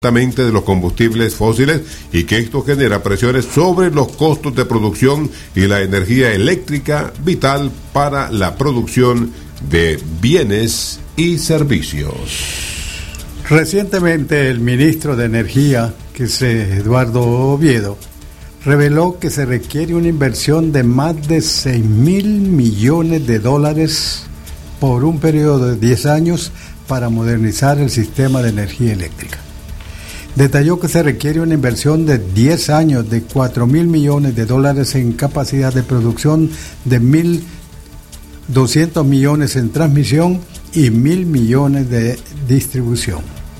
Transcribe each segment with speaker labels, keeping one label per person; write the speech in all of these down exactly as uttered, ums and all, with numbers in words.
Speaker 1: de los combustibles fósiles y que esto genera presiones sobre los costos de producción y la energía eléctrica vital para la producción de bienes y servicios.
Speaker 2: Recientemente el ministro de Energía, que es Eduardo Oviedo, reveló que se requiere una inversión de más de seis mil millones de dólares por un periodo de diez años para modernizar el sistema de energía eléctrica. Detalló que se requiere una inversión de diez años de cuatro mil millones de dólares en capacidad de producción, de mil doscientos millones en transmisión y mil millones de distribución.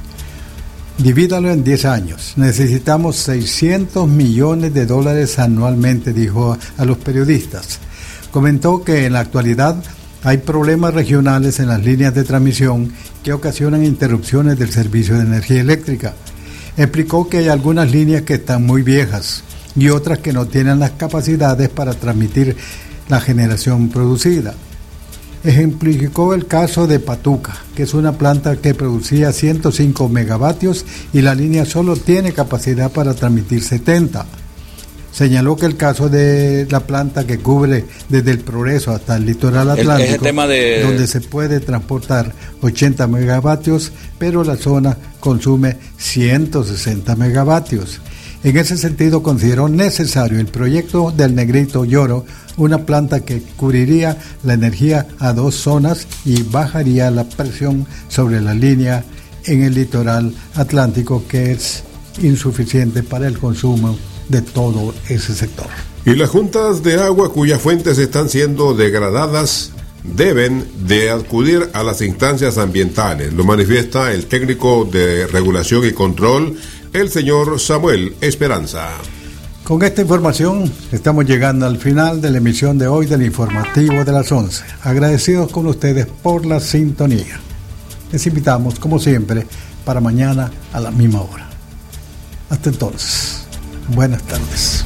Speaker 2: Divídalo en diez años. Necesitamos seiscientos millones de dólares anualmente, dijo a los periodistas. Comentó que en la actualidad hay problemas regionales en las líneas de transmisión que ocasionan interrupciones del servicio de energía eléctrica. Explicó que hay algunas líneas que están muy viejas y otras que no tienen las capacidades para transmitir la generación producida. Ejemplificó el caso de Patuca, que es una planta que producía ciento cinco megavatios y la línea solo tiene capacidad para transmitir setenta. Señaló que el caso de la planta que cubre desde el Progreso hasta el litoral atlántico, el, el tema de... donde se puede transportar ochenta megavatios, pero la zona consume ciento sesenta megavatios. En ese sentido, consideró necesario el proyecto del Negrito Lloro, una planta que cubriría la energía a dos zonas y bajaría la presión sobre la línea en el litoral atlántico, que es insuficiente para el consumo de todo ese sector.
Speaker 1: Y las juntas de agua cuyas fuentes están siendo degradadas deben de acudir a las instancias ambientales. Lo manifiesta el técnico de regulación y control, el señor Samuel Esperanza.
Speaker 2: Con esta información estamos llegando al final de la emisión de hoy del informativo de las once. Agradecidos con ustedes por la sintonía. Les invitamos, como siempre, para mañana a la misma hora. Hasta entonces. Buenas tardes.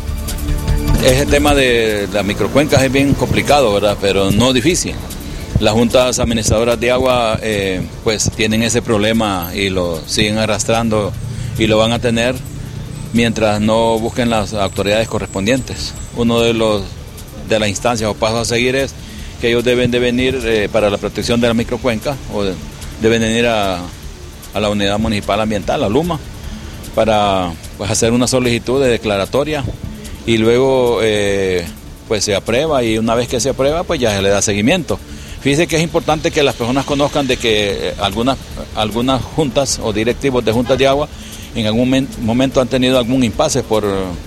Speaker 3: Ese tema de las microcuencas es bien complicado, ¿verdad? Pero no difícil. Las juntas administradoras de agua eh, pues tienen ese problema y lo siguen arrastrando y lo van a tener mientras no busquen las autoridades correspondientes. Uno de los de las instancias o pasos a seguir es que ellos deben de venir eh, para la protección de la microcuenca o de, deben de venir a, a la unidad municipal ambiental, a Luma, para pues, hacer una solicitud de declaratoria y luego eh, pues se aprueba, y una vez que se aprueba pues ya se le da seguimiento. Fíjese que es importante que las personas conozcan de que algunas, algunas juntas o directivos de juntas de agua en algún momento han tenido algún impasse por,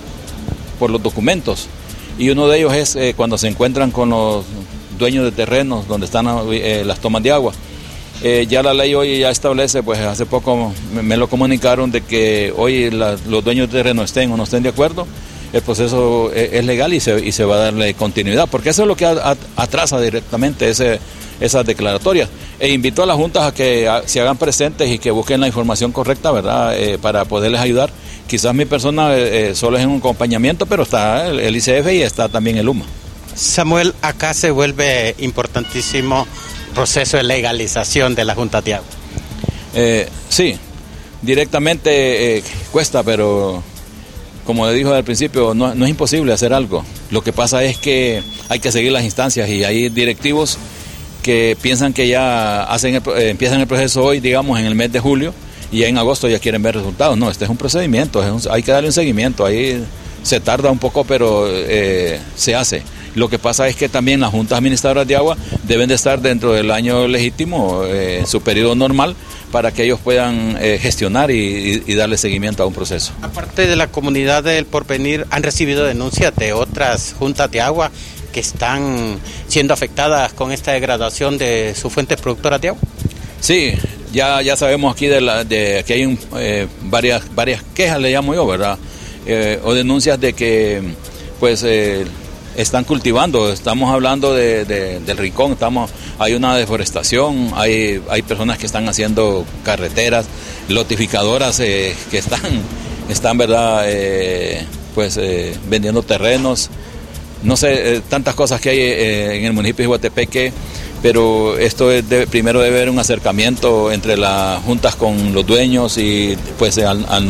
Speaker 3: por los documentos, y uno de ellos es eh, cuando se encuentran con los dueños de terrenos donde están eh, las tomas de agua. Eh, ya la ley hoy ya establece, pues hace poco me, me lo comunicaron, de que hoy la, los dueños de terreno estén o no estén de acuerdo, el proceso es, es legal y se, y se va a darle continuidad, porque eso es lo que a, a, atrasa directamente ese, esas declaratorias. E invito a las juntas a que a, se hagan presentes y que busquen la información correcta, ¿verdad? Eh, para poderles ayudar. Quizás mi persona eh, solo es en un acompañamiento, pero está el, el I C F y está también el Luma.
Speaker 4: Samuel, acá se vuelve importantísimo proceso de legalización de la Junta de Agua.
Speaker 3: Eh, sí, directamente eh, cuesta, pero como le dijo al principio, no, no es imposible hacer algo. Lo que pasa es que hay que seguir las instancias, y hay directivos que piensan que ya hacen el, eh, empiezan el proceso hoy, digamos, en el mes de julio, y ya en agosto ya quieren ver resultados. No, este es un procedimiento, es un, hay que darle un seguimiento. Ahí se tarda un poco, pero eh, se hace. Lo que pasa es que también las juntas administradoras de agua deben de estar dentro del año legítimo, eh, en su periodo normal, para que ellos puedan eh, gestionar y, y, y darle seguimiento a un proceso.
Speaker 4: Aparte de la comunidad del Porvenir, ¿han recibido denuncias de otras juntas de agua que están siendo afectadas con esta degradación de sus fuentes productoras de agua?
Speaker 3: Sí, ya, ya sabemos aquí de, la, de que hay un, eh, varias, varias quejas, le llamo yo, ¿verdad? Eh, o denuncias de que pues eh, están cultivando. Estamos hablando de, de, del Rincón, estamos, hay una deforestación, hay, hay personas que están haciendo carreteras, lotificadoras eh, que están, están verdad, eh, pues eh, vendiendo terrenos. No sé, eh, tantas cosas que hay eh, en el municipio de Iguatepeque pero esto es de, primero debe haber un acercamiento entre las juntas con los dueños y pues al, al